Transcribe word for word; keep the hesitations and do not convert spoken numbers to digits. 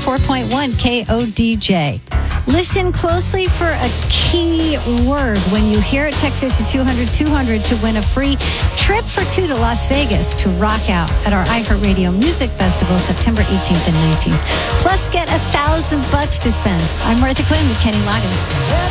four point one K O D J. Listen closely for a key word. When you hear it, text it to two hundred two hundred to win a free trip for two to Las Vegas to rock out at our iHeartRadio Music Festival September eighteenth and nineteenth. Plus, get a thousand bucks to spend. I'm Martha Quinn with Kenny Loggins.